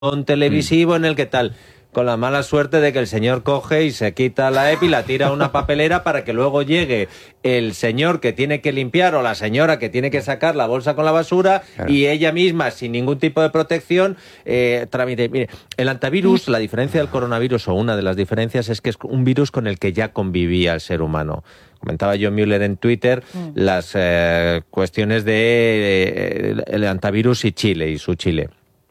televisivo en el que tal, con la mala suerte de que el señor coge y se quita la EPI y la tira a una papelera para que luego llegue el señor que tiene que limpiar o la señora que tiene que sacar la bolsa con la basura, claro, y ella misma, sin ningún tipo de protección, tramite. Mire, el antivirus, la diferencia del coronavirus, o una de las diferencias, es que es un virus con el que ya convivía el ser humano. Comentaba John Mueller en Twitter las cuestiones de el antivirus y Chile, y su Chile.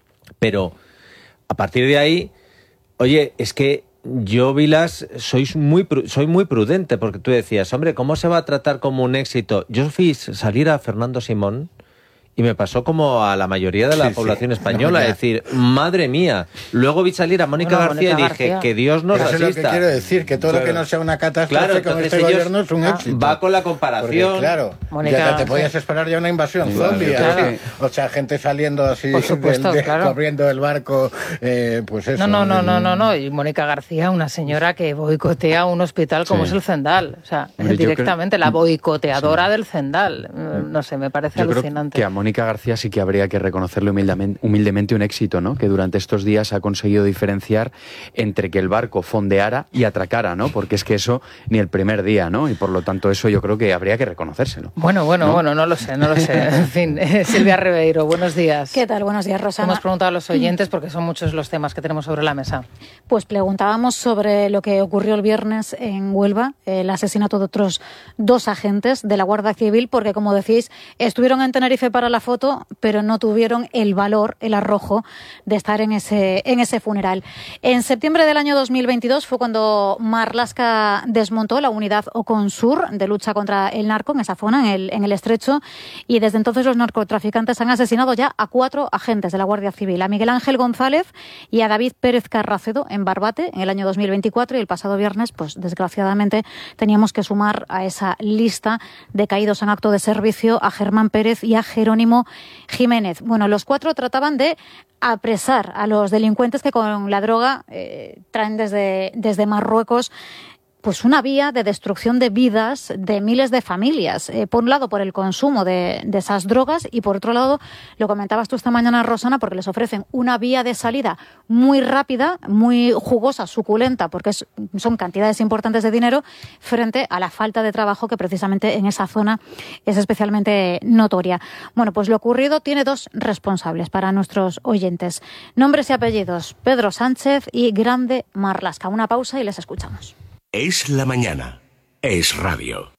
Pero a partir de ahí, oye, es que yo, Vilas, soy muy prudente, porque tú decías, hombre, ¿cómo se va a tratar como un éxito? Yo vi salir a Fernando Simón y me pasó como a la mayoría de la población española, es decir, madre mía. Luego vi salir a Mónica García y dije, que Dios nos asista. Eso es lo que quiero decir, que todo lo que no sea una catástrofe con este gobierno es un éxito. Va con la comparación. Porque, claro, ya te podías esperar ya una invasión zombie. Claro. O sea, gente saliendo así, corriendo del barco, pues eso. No. Y Mónica García, una señora que boicotea un hospital como es el Zendal. O sea, directamente, la boicoteadora del Zendal. No sé, me parece alucinante. Que a Mónica García sí que habría que reconocerle humildemente un éxito, ¿no? Que durante estos días ha conseguido diferenciar entre que el barco fondeara y atracara, ¿no? Porque es que eso ni el primer día, ¿no? Y por lo tanto eso yo creo que habría que reconocérselo. Bueno, no lo sé. En fin, Silvia Ribeiro, buenos días. ¿Qué tal? Buenos días, Rosana. Hemos preguntado a los oyentes porque son muchos los temas que tenemos sobre la mesa. Pues preguntábamos sobre lo que ocurrió el viernes en Huelva, el asesinato de otros 2 agentes de la Guardia Civil, porque como decís, estuvieron en Tenerife para la foto, pero no tuvieron el valor, el arrojo de estar en ese funeral. En septiembre del año 2022 fue cuando Marlaska desmontó la unidad Oconsur de lucha contra el narco en esa zona, en el Estrecho, y desde entonces los narcotraficantes han asesinado ya a 4 agentes de la Guardia Civil, a Miguel Ángel González y a David Pérez Carracedo en Barbate en el año 2024, y el pasado viernes, pues desgraciadamente, teníamos que sumar a esa lista de caídos en acto de servicio a Germán Pérez y a Jerónimo Jiménez. Bueno, los 4 trataban de apresar a los delincuentes que con la droga traen desde Marruecos pues una vía de destrucción de vidas de miles de familias. Por un lado, por el consumo de esas drogas, y por otro lado, lo comentabas tú esta mañana, Rosana, porque les ofrecen una vía de salida muy rápida, muy jugosa, suculenta, porque son cantidades importantes de dinero, frente a la falta de trabajo que precisamente en esa zona es especialmente notoria. Bueno, pues lo ocurrido tiene 2 responsables para nuestros oyentes. Nombres y apellidos: Pedro Sánchez y Grande Marlaska. Una pausa y les escuchamos. Es la mañana. Es radio.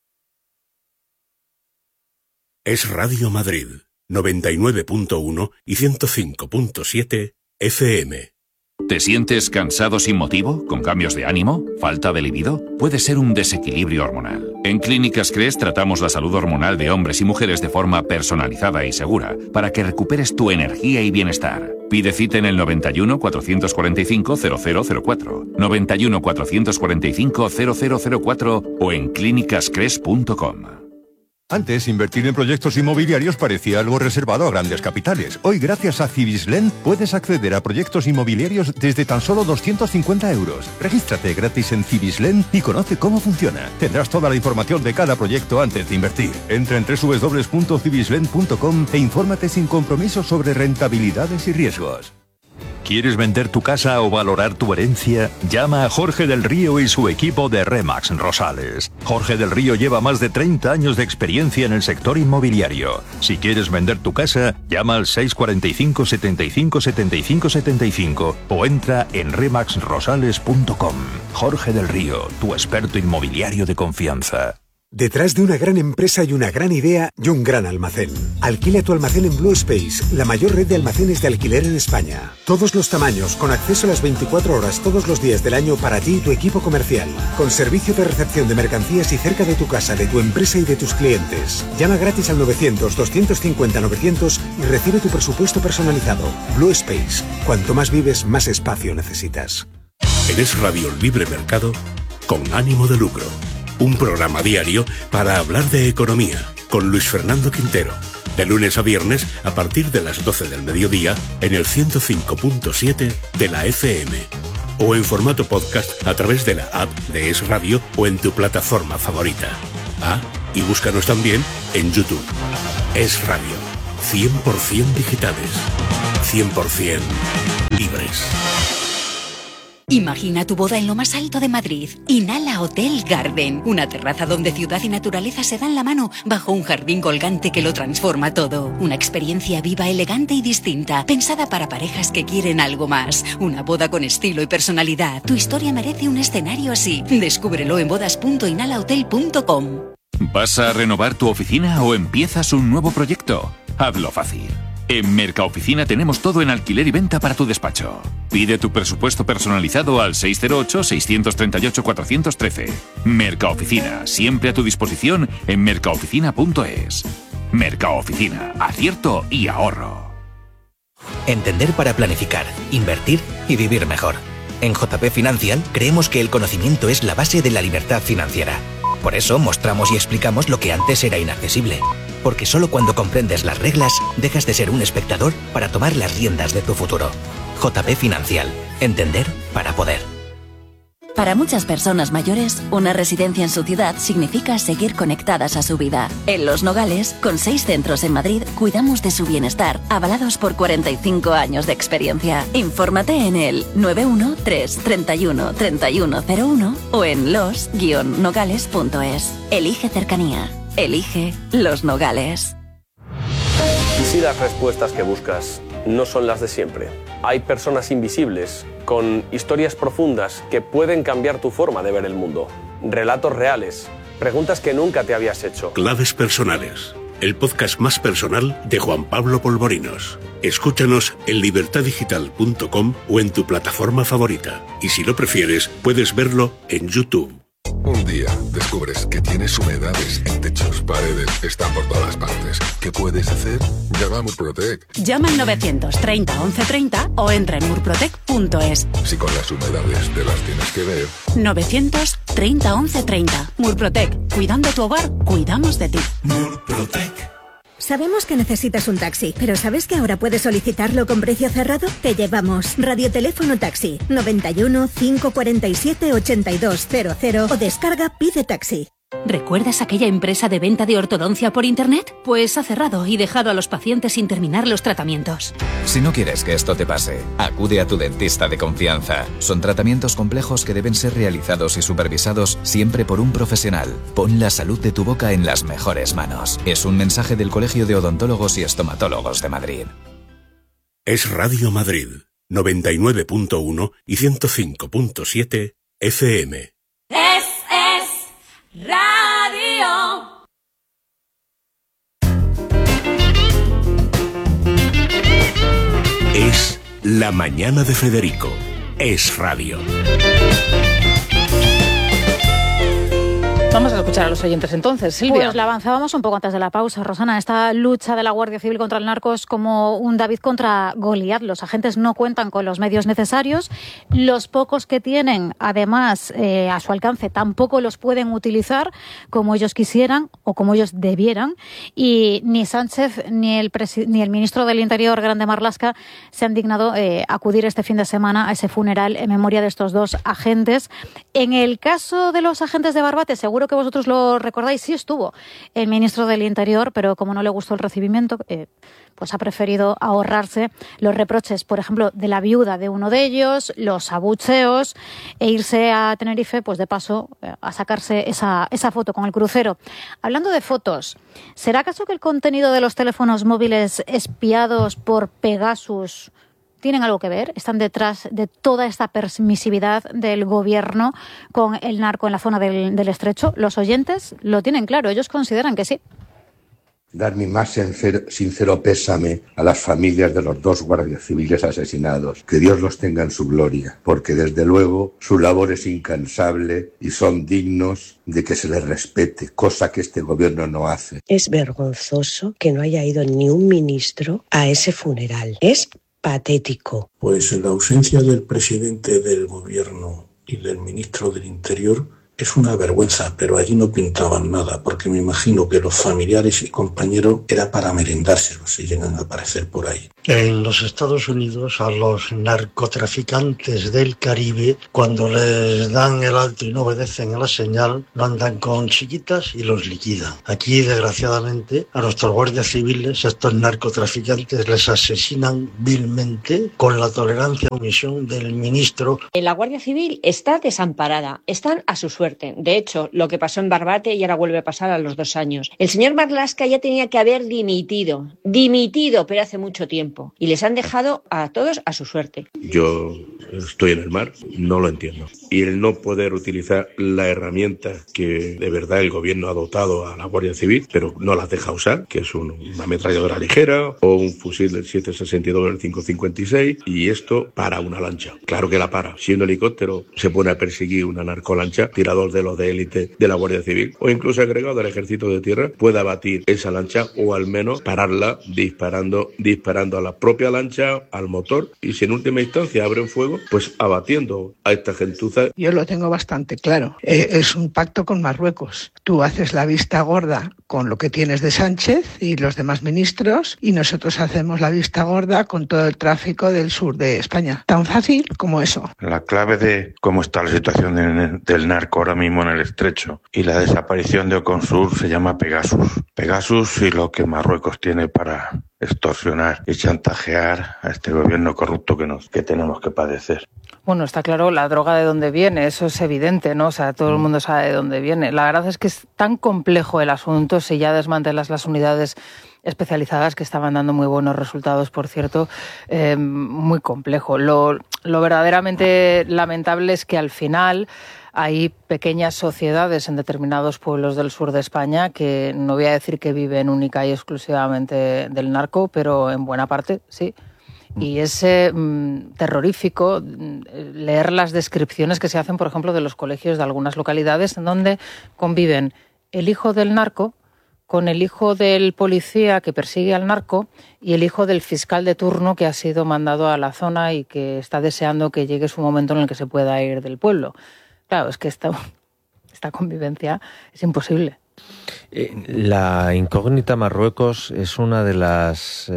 Es Radio Madrid, 99.1 y 105.7 FM. ¿Te sientes cansado sin motivo? ¿Con cambios de ánimo? ¿Falta de libido? Puede ser un desequilibrio hormonal. En Clínicas Cres tratamos la salud hormonal de hombres y mujeres de forma personalizada y segura para que recuperes tu energía y bienestar. Pide cita en el 91 445 0004, 91 445 0004 o en clínicascres.com. Antes, invertir en proyectos inmobiliarios parecía algo reservado a grandes capitales. Hoy, gracias a Cibislen, puedes acceder a proyectos inmobiliarios desde tan solo 250 euros. Regístrate gratis en Cibislen y conoce cómo funciona. Tendrás toda la información de cada proyecto antes de invertir. Entra en www.cibislen.com e infórmate sin compromiso sobre rentabilidades y riesgos. ¿Quieres vender tu casa o valorar tu herencia? Llama a Jorge del Río y su equipo de Remax Rosales. Jorge del Río lleva más de 30 años de experiencia en el sector inmobiliario. Si quieres vender tu casa, llama al 645 75 75 75 o entra en remaxrosales.com. Jorge del Río, tu experto inmobiliario de confianza. Detrás de una gran empresa hay una gran idea y un gran almacén. Alquila tu almacén en Blue Space, la mayor red de almacenes de alquiler en España. Todos los tamaños, con acceso a las 24 horas todos los días del año para ti y tu equipo comercial. Con servicio de recepción de mercancías y cerca de tu casa, de tu empresa y de tus clientes. Llama gratis al 900-250-900 y recibe tu presupuesto personalizado. Blue Space. Cuanto más vives, más espacio necesitas. En Es Radio Libre Mercado, con ánimo de lucro. Un programa diario para hablar de economía, con Luis Fernando Quintero, de lunes a viernes a partir de las 12 del mediodía en el 105.7 de la FM, o en formato podcast a través de la app de Es Radio o en tu plataforma favorita. Y búscanos también en YouTube. Es Radio, 100% digitales, 100% libres. Imagina tu boda en lo más alto de Madrid. Inhala Hotel Garden, una terraza donde ciudad y naturaleza se dan la mano bajo un jardín colgante que lo transforma todo. Una experiencia viva, elegante y distinta, pensada para parejas que quieren algo más. Una boda con estilo y personalidad. Tu historia merece un escenario así. Descúbrelo en bodas.inhalahotel.com. ¿Vas a renovar tu oficina o empiezas un nuevo proyecto? Hazlo fácil. En Mercaoficina tenemos todo en alquiler y venta para tu despacho. Pide tu presupuesto personalizado al 608-638-413. Mercaoficina, siempre a tu disposición en mercaoficina.es. Mercaoficina, acierto y ahorro. Entender para planificar, invertir y vivir mejor. En JP Financial creemos que el conocimiento es la base de la libertad financiera. Por eso mostramos y explicamos lo que antes era inaccesible. Porque solo cuando comprendes las reglas, dejas de ser un espectador para tomar las riendas de tu futuro. JP Financial. Entender para poder. Para muchas personas mayores, una residencia en su ciudad significa seguir conectadas a su vida. En Los Nogales, con 6 centros en Madrid, cuidamos de su bienestar, avalados por 45 años de experiencia. Infórmate en el 913 31 3101 o en los-nogales.es. Elige cercanía. Elige Los Nogales. ¿Y si las respuestas que buscas no son las de siempre? Hay personas invisibles, con historias profundas que pueden cambiar tu forma de ver el mundo. Relatos reales, preguntas que nunca te habías hecho. Claves personales, el podcast más personal de Juan Pablo Polvorinos. Escúchanos en libertaddigital.com o en tu plataforma favorita. Y si lo prefieres, puedes verlo en YouTube. Un día descubres que tienes humedades en techos, paredes, están por todas partes. ¿Qué puedes hacer? Llama a Murprotec. Llama al 930 1130 o entra en murprotec.es. Si con las humedades te las tienes que ver. 930 1130. Murprotec. Cuidando tu hogar, cuidamos de ti. Murprotec. Sabemos que necesitas un taxi, pero ¿sabes que ahora puedes solicitarlo con precio cerrado? Te llevamos. Radioteléfono Taxi 91 547 8200 o descarga Pide Taxi. ¿Recuerdas aquella empresa de venta de ortodoncia por internet? Pues ha cerrado y dejado a los pacientes sin terminar los tratamientos. Si no quieres que esto te pase, acude a tu dentista de confianza. Son tratamientos complejos que deben ser realizados y supervisados siempre por un profesional. Pon la salud de tu boca en las mejores manos. Es un mensaje del Colegio de Odontólogos y Estomatólogos de Madrid. Es Radio Madrid, 99.1 y 105.7 FM. Radio. Es La Mañana de Federico. Es Radio. Vamos a escuchar a los oyentes entonces, Silvia. Pues la avanzábamos un poco antes de la pausa, Rosana. Esta lucha de la Guardia Civil contra el narco es como un David contra Goliat. Los agentes no cuentan con los medios necesarios. Los pocos que tienen, además, a su alcance, tampoco los pueden utilizar como ellos quisieran o como ellos debieran. Y ni Sánchez ni el ministro del Interior, Grande Marlaska, se han dignado acudir este fin de semana a ese funeral en memoria de estos dos agentes. En el caso de los agentes de Barbate, seguro que vosotros lo recordáis, sí estuvo el ministro del Interior, pero como no le gustó el recibimiento, pues ha preferido ahorrarse los reproches, por ejemplo, de la viuda de uno de ellos, los abucheos, e irse a Tenerife, pues de paso, a sacarse esa foto con el crucero. Hablando de fotos, ¿será acaso que el contenido de los teléfonos móviles espiados por Pegasus tienen algo que ver? ¿Están detrás de toda esta permisividad del gobierno con el narco en la zona del Estrecho? Los oyentes lo tienen claro, ellos consideran que sí. Dar mi más sincero pésame a las familias de los dos guardias civiles asesinados. Que Dios los tenga en su gloria, porque desde luego su labor es incansable y son dignos de que se les respete, cosa que este gobierno no hace. Es vergonzoso que no haya ido ni un ministro a ese funeral. Es patético. Pues en la ausencia del presidente del gobierno y del ministro del Interior, es una vergüenza, pero allí no pintaban nada, porque me imagino que los familiares y compañeros era para merendárselos si llegan a aparecer por ahí. En los Estados Unidos, a los narcotraficantes del Caribe, cuando les dan el alto y no obedecen a la señal, lo andan con chiquitas y los liquidan. Aquí, desgraciadamente, a nuestros guardias civiles, estos narcotraficantes les asesinan vilmente con la tolerancia a omisión del ministro. La Guardia Civil está desamparada, están a su suerte. De hecho, lo que pasó en Barbate y ahora vuelve a pasar a los 2 años. El señor Marlaska ya tenía que haber dimitido, pero hace mucho tiempo. Y les han dejado a todos a su suerte. Yo estoy en el mar, no lo entiendo. Y el no poder utilizar la herramienta que de verdad el gobierno ha dotado a la Guardia Civil, pero no las deja usar, que es una ametralladora ligera o un fusil del 7.62 del 5.56, y esto para una lancha. Claro que la para. Si un helicóptero se pone a perseguir una narcolancha, tirador de los de élite de la Guardia Civil o incluso agregado del Ejército de Tierra, puede abatir esa lancha o al menos pararla disparando a la propia lancha, al motor, y si en última instancia abren fuego, pues abatiendo a esta gentuza. Yo lo tengo bastante claro. Es un pacto con Marruecos. Tú haces la vista gorda con lo que tienes de Sánchez y los demás ministros, y nosotros hacemos la vista gorda con todo el tráfico del sur de España. Tan fácil como eso. La clave de cómo está la situación del narco ahora mismo en el Estrecho y la desaparición de Oconsur se llama Pegasus. Pegasus y lo que Marruecos tiene para extorsionar y chantajear a este gobierno corrupto que tenemos que padecer. Bueno, está claro la droga de dónde viene, eso es evidente, ¿no? O sea, todo el mundo sabe de dónde viene. La verdad es que es tan complejo el asunto, si ya desmantelas las unidades especializadas que estaban dando muy buenos resultados, por cierto, muy complejo. Lo verdaderamente lamentable es que al final hay pequeñas sociedades en determinados pueblos del sur de España que no voy a decir que viven única y exclusivamente del narco, pero en buena parte sí. Y es terrorífico leer las descripciones que se hacen, por ejemplo, de los colegios de algunas localidades en donde conviven el hijo del narco con el hijo del policía que persigue al narco y el hijo del fiscal de turno que ha sido mandado a la zona y que está deseando que llegue su momento en el que se pueda ir del pueblo. Claro, es que esta convivencia es imposible. La incógnita Marruecos es una de las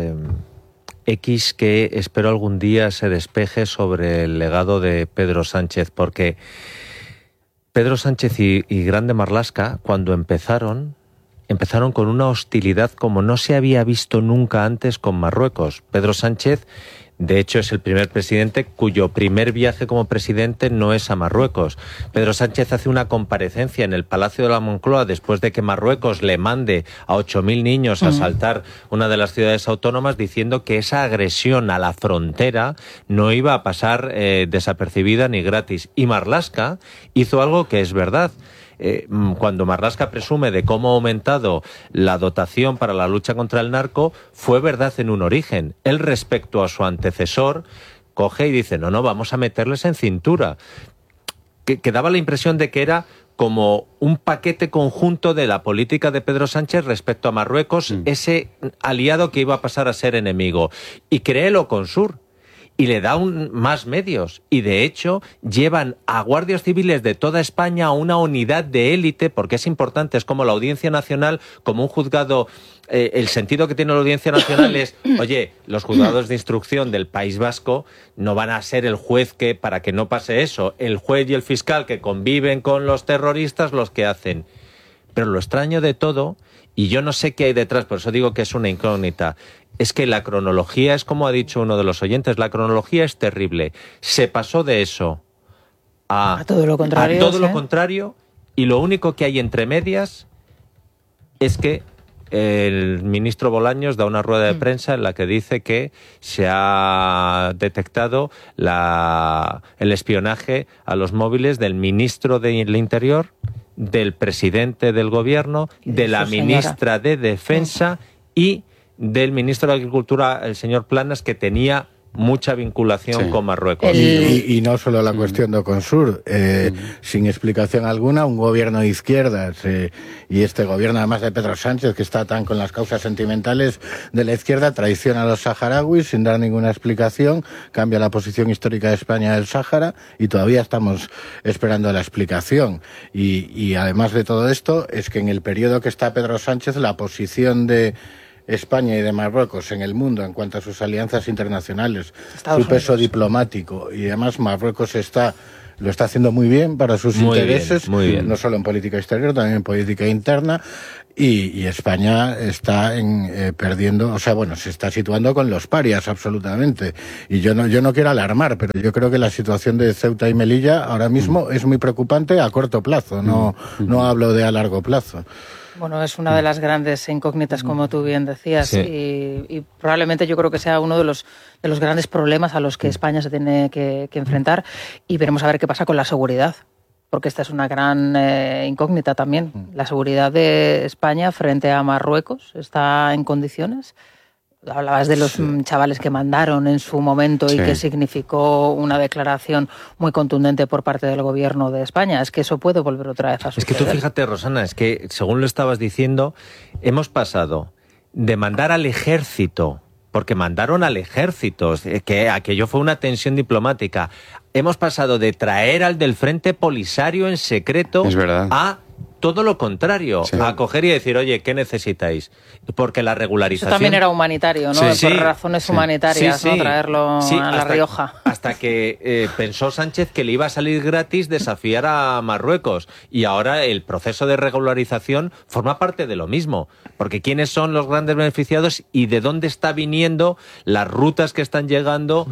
X que espero algún día se despeje sobre el legado de Pedro Sánchez, porque Pedro Sánchez y Grande Marlaska, cuando empezaron con una hostilidad como no se había visto nunca antes con Marruecos. Pedro Sánchez, de hecho, es el primer presidente cuyo primer viaje como presidente no es a Marruecos. Pedro Sánchez hace una comparecencia en el Palacio de la Moncloa después de que Marruecos le mande a 8.000 niños a asaltar una de las ciudades autónomas, diciendo que esa agresión a la frontera no iba a pasar desapercibida ni gratis. Y Marlaska hizo algo que es verdad. Cuando Marlaska presume de cómo ha aumentado la dotación para la lucha contra el narco, fue verdad en un origen. Él, respecto a su antecesor, coge y dice, no, vamos a meterles en cintura. Que daba la impresión de que era como un paquete conjunto de la política de Pedro Sánchez respecto a Marruecos, ese aliado que iba a pasar a ser enemigo. Y créelo con Sur. Y le da más medios. Y de hecho llevan a guardias civiles de toda España a una unidad de élite, porque es importante, es como la Audiencia Nacional, como un juzgado. El sentido que tiene la Audiencia Nacional es, oye, los juzgados de instrucción del País Vasco no van a ser el juez que, para que no pase eso, el juez y el fiscal que conviven con los terroristas los que hacen. Pero lo extraño de todo, y yo no sé qué hay detrás, por eso digo que es una incógnita, es que la cronología es como ha dicho uno de los oyentes, la cronología es terrible. Se pasó de eso a todo lo contrario. A todo lo contrario, y lo único que hay entre medias es que el ministro Bolaños da una rueda de prensa en la que dice que se ha detectado el espionaje a los móviles del ministro del Interior, del presidente del gobierno, de la ministra de Defensa y del ministro de Agricultura, el señor Planas, que tenía mucha vinculación con Marruecos. Y no solo la cuestión de Oconsur, sin explicación alguna, un gobierno de izquierdas y este gobierno además de Pedro Sánchez, que está tan con las causas sentimentales de la izquierda, traiciona a los saharauis sin dar ninguna explicación, cambia la posición histórica de España del Sáhara y todavía estamos esperando la explicación. Y además de todo esto, es que en el periodo que está Pedro Sánchez, la posición de España y de Marruecos en el mundo en cuanto a sus alianzas internacionales, su peso diplomático, y además Marruecos lo está haciendo muy bien para sus intereses, muy bien. No solo en política exterior, también en política interna, y España está perdiendo, se está situando con los parias absolutamente. Y yo no quiero alarmar, pero yo creo que la situación de Ceuta y Melilla ahora mismo es muy preocupante a corto plazo, no hablo de a largo plazo. Bueno, es una de las grandes incógnitas, como tú bien decías, sí. y probablemente yo creo que sea uno de los grandes problemas a los que España se tiene que enfrentar, y veremos a ver qué pasa con la seguridad, porque esta es una gran incógnita también. La seguridad de España frente a Marruecos está en condiciones. Hablabas de los chavales que mandaron en su momento y que significó una declaración muy contundente por parte del gobierno de España. Es que eso puede volver otra vez a suceder. Es que tú fíjate, Rosana, es que según lo estabas diciendo, hemos pasado de mandar al ejército, porque mandaron al ejército, que aquello fue una tensión diplomática. Hemos pasado de traer al del Frente Polisario en secreto a todo lo contrario, a coger y decir, oye, ¿qué necesitáis? Porque la regularización... Eso también era humanitario, ¿no? Por razones humanitarias, ¿no? Traerlo a La Rioja. Hasta que pensó Sánchez que le iba a salir gratis desafiar a Marruecos. Y ahora el proceso de regularización forma parte de lo mismo. Porque ¿quiénes son los grandes beneficiados y de dónde está viniendo las rutas que están llegando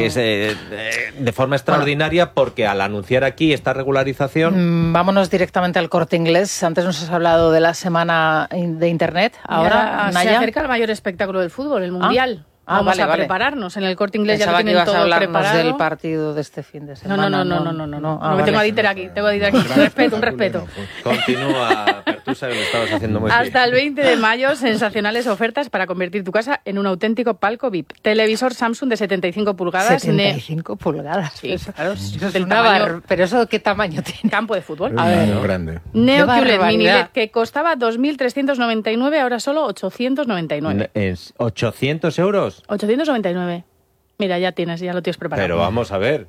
de forma extraordinaria? Porque al anunciar aquí esta regularización... Vámonos directamente al Corte Inglés. Antes nos has hablado de la semana de Internet. Ahora, se acerca el mayor espectáculo del fútbol, el Mundial. Vamos a prepararnos. En el Corte Inglés Pensaba ya lo tienen todo preparado. Del partido de este fin de semana. No, tengo a Dieter aquí. Un respeto. Continúa, Pertusa, que lo estabas haciendo muy bien. Hasta el 20 de mayo, sensacionales ofertas para convertir tu casa en un auténtico palco VIP. Televisor Samsung de 75 pulgadas. 75 pulgadas. Sí, claro. ¿Pero eso qué tamaño tiene? Campo de fútbol. A ver, grande. Neo QLED Mini LED, que costaba 2.399, ahora solo 899. ¿Es 800 euros? 899. Mira, ya lo tienes preparado. Pero vamos a ver.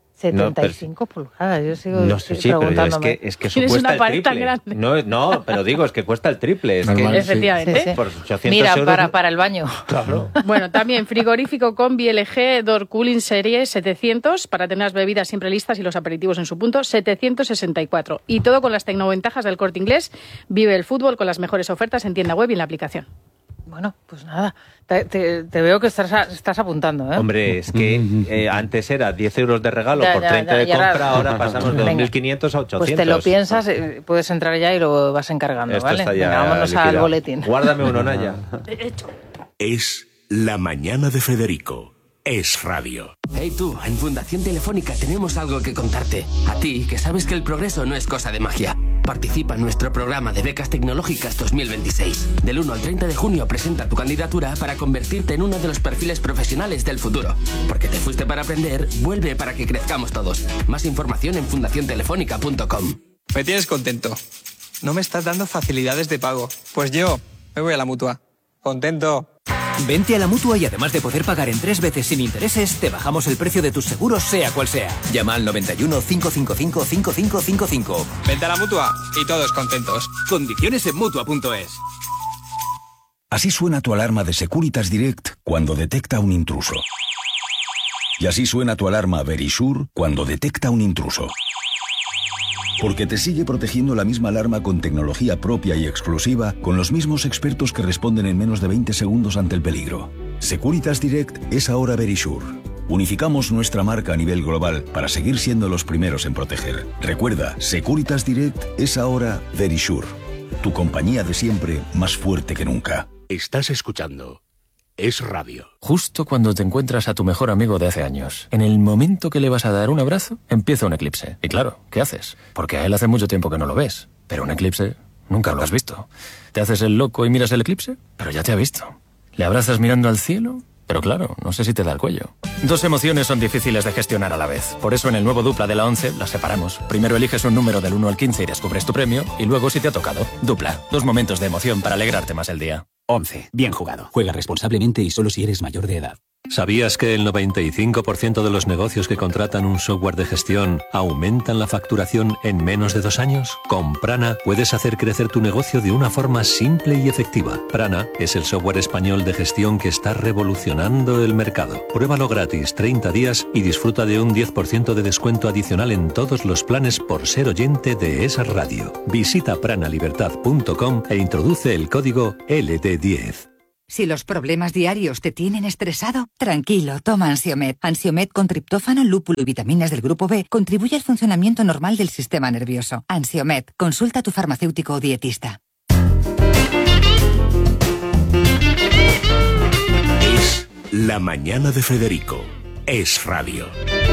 75 pulgadas, yo sigo preguntándome. Pero es que eso cuesta el triple. No, pero digo, es que cuesta el triple. Efectivamente. Sí. Por 800 Mira, euros, para el baño. Claro. Bueno, también frigorífico Combi LG Door Cooling Serie 700 para tener las bebidas siempre listas y los aperitivos en su punto, 764. Y todo con las tecnoventajas del Corte Inglés. Vive el fútbol con las mejores ofertas en tienda web y en la aplicación. Bueno, pues nada, te veo que estás apuntando, ¿eh? Hombre, es que antes era 10 euros de regalo por 30 de compra, ahora pasamos de 2.500 a 800. Pues te lo piensas, puedes entrar ya y lo vas encargando, esto ¿vale? Está ya vámonos liquidado. Al boletín. Guárdame uno, Naya. Es La Mañana de Federico. Es radio. Hey tú, en Fundación Telefónica tenemos algo que contarte. A ti, que sabes que el progreso no es cosa de magia. Participa en nuestro programa de becas tecnológicas 2026. Del 1 al 30 de junio presenta tu candidatura para convertirte en uno de los perfiles profesionales del futuro. Porque te fuiste para aprender, vuelve para que crezcamos todos. Más información en fundaciontelefónica.com. Me tienes contento. No me estás dando facilidades de pago. Pues yo me voy a la Mutua. Contento. Vente a la Mutua y además de poder pagar en 3 veces sin intereses, te bajamos el precio de tus seguros sea cual sea. Llama al 91 555 5555. Vente a la Mutua y todos contentos. Condiciones en Mutua.es. Así suena tu alarma de Securitas Direct cuando detecta un intruso. Y así suena tu alarma Verisure cuando detecta un intruso. Porque te sigue protegiendo la misma alarma con tecnología propia y exclusiva, con los mismos expertos que responden en menos de 20 segundos ante el peligro. Securitas Direct es ahora Verisure. Unificamos nuestra marca a nivel global para seguir siendo los primeros en proteger. Recuerda, Securitas Direct es ahora Verisure. Tu compañía de siempre, más fuerte que nunca. Estás escuchando Es radio. Justo cuando te encuentras a tu mejor amigo de hace años, en el momento que le vas a dar un abrazo, empieza un eclipse. Y claro, ¿qué haces? Porque a él hace mucho tiempo que no lo ves. Pero un eclipse nunca lo has visto. ¿Te haces el loco y miras el eclipse? Pero ya te ha visto. ¿Le abrazas mirando al cielo? Pero claro, no sé si te da el cuello. Dos emociones son difíciles de gestionar a la vez. Por eso en el nuevo Dupla de la 11 las separamos. Primero eliges un número del 1 al 15 y descubres tu premio. Y luego si te ha tocado. Dupla. Dos momentos de emoción para alegrarte más el día. 11. Bien jugado. Juega responsablemente y solo si eres mayor de edad. ¿Sabías que el 95% de los negocios que contratan un software de gestión aumentan la facturación en menos de 2 años? Con Prana puedes hacer crecer tu negocio de una forma simple y efectiva. Prana es el software español de gestión que está revolucionando el mercado. Pruébalo gratis 30 días y disfruta de un 10% de descuento adicional en todos los planes por ser oyente de esa radio. Visita pranalibertad.com e introduce el código LD10. Si los problemas diarios te tienen estresado, tranquilo, toma Ansiomed. Ansiomed con triptófano, lúpulo y vitaminas del grupo B contribuye al funcionamiento normal del sistema nervioso. Ansiomed, consulta a tu farmacéutico o dietista. Es La Mañana de Federico. Es radio.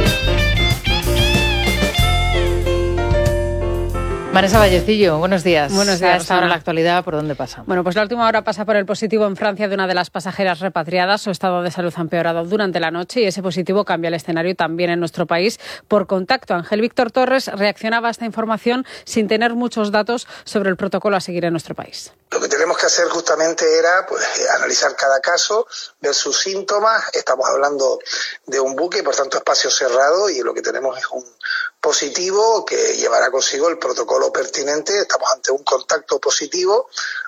Vanessa Vallecillo, buenos días. Buenos días. A esta hora la actualidad, ¿por dónde pasa? Bueno, pues la última hora pasa por el positivo en Francia de una de las pasajeras repatriadas. Su estado de salud ha empeorado durante la noche y ese positivo cambia el escenario también en nuestro país. Por contacto, Ángel Víctor Torres reaccionaba a esta información sin tener muchos datos sobre el protocolo a seguir en nuestro país. Lo que tenemos que hacer justamente era analizar cada caso, ver sus síntomas. Estamos hablando de un buque y por tanto espacio cerrado, y lo que tenemos es un positivo que llevará consigo el protocolo pertinente. Estamos ante un contacto positivo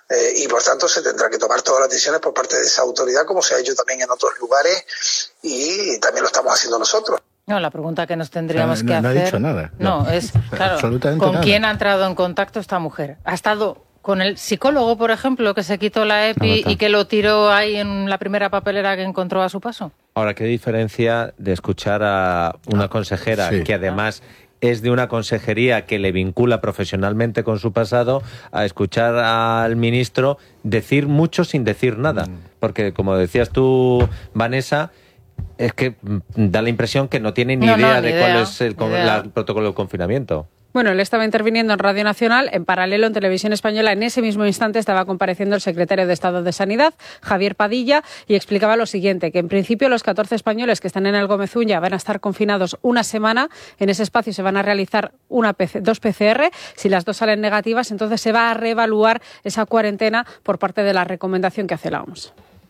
y por tanto se tendrá que tomar todas las decisiones por parte de esa autoridad, como se ha hecho también en otros lugares, y también lo estamos haciendo nosotros. No, la pregunta que nos tendríamos que hacer... No ha dicho nada. No, es, claro, absolutamente ¿con nada. quién ha entrado en contacto esta mujer? ¿Ha estado con el psicólogo, por ejemplo, que se quitó la EPI y que lo tiró ahí en la primera papelera que encontró a su paso? Ahora, ¿qué diferencia de escuchar a una consejera que además es de una consejería que le vincula profesionalmente con su pasado, a escuchar al ministro decir mucho sin decir nada? Porque, como decías tú, Vanessa, es que da la impresión que no tiene ni idea de cuál es el protocolo de confinamiento. Bueno, él estaba interviniendo en Radio Nacional. En paralelo, en Televisión Española, en ese mismo instante estaba compareciendo el secretario de Estado de Sanidad, Javier Padilla, y explicaba lo siguiente, que en principio los 14 españoles que están en el Gómez Uña van a estar confinados una semana. En ese espacio se van a realizar dos PCR. Si las dos salen negativas, entonces se va a reevaluar esa cuarentena por parte de la recomendación que hace la OMS.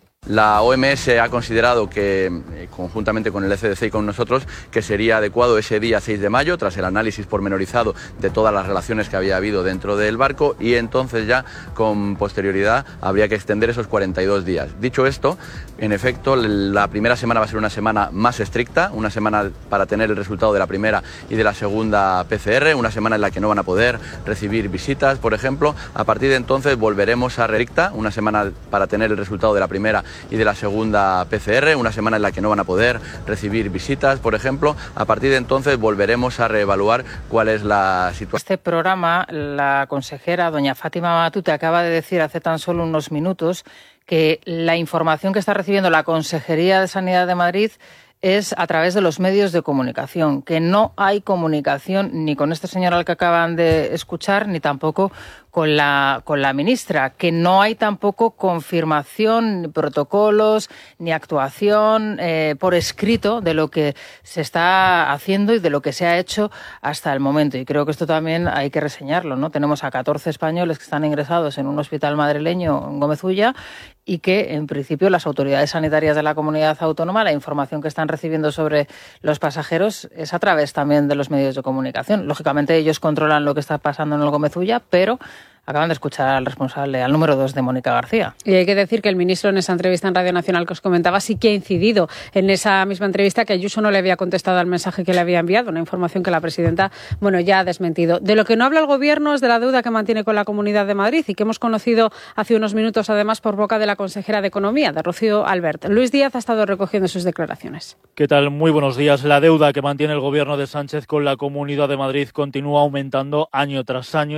La OMS ha considerado que, conjuntamente con el ECDC y con nosotros, que sería adecuado ese día 6 de mayo, tras el análisis pormenorizado de todas las relaciones que había habido dentro del barco, y entonces ya con posterioridad habría que extender esos 42 días. Dicho esto, en efecto, la primera semana va a ser una semana más estricta, una semana para tener el resultado de la primera y de la segunda PCR, una semana en la que no van a poder recibir visitas, por ejemplo. A partir de entonces volveremos a recta, una semana para tener el resultado de la primera y de la segunda PCR, una semana en la que no van a poder recibir visitas, por ejemplo. A partir de entonces volveremos a reevaluar cuál es la situación. Este programa, la consejera, doña Fátima Matute, acaba de decir hace tan solo unos minutos que la información que está recibiendo la Consejería de Sanidad de Madrid es a través de los medios de comunicación, que no hay comunicación ni con este señor al que acaban de escuchar, ni tampoco con la ministra, que no hay tampoco confirmación, ni protocolos, ni actuación por escrito de lo que se está haciendo y de lo que se ha hecho hasta el momento. Y creo que esto también hay que reseñarlo, ¿no? Tenemos a 14 españoles que están ingresados en un hospital madrileño en Gómez Ulla y que, en principio, las autoridades sanitarias de la comunidad autónoma, la información que están recibiendo sobre los pasajeros es a través también de los medios de comunicación. Lógicamente, ellos controlan lo que está pasando en el Gómez Ulla, pero acaban de escuchar al responsable, al número 2 de Mónica García. Y hay que decir que el ministro, en esa entrevista en Radio Nacional que os comentaba, sí que ha incidido en esa misma entrevista que Ayuso no le había contestado al mensaje que le había enviado, una información que la presidenta, ya ha desmentido. De lo que no habla el Gobierno es de la deuda que mantiene con la Comunidad de Madrid y que hemos conocido hace unos minutos, además, por boca de la consejera de Economía, de Rocío Albert. Luis Díaz ha estado recogiendo sus declaraciones. ¿Qué tal? Muy buenos días. La deuda que mantiene el Gobierno de Sánchez con la Comunidad de Madrid continúa aumentando año tras año.